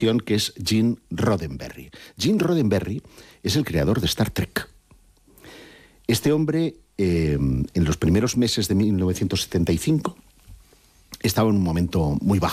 que es Gene Roddenberry. Gene Roddenberry es el creador de Star Trek. Este hombre, en los primeros meses de 1975, estaba en un momento muy bajo.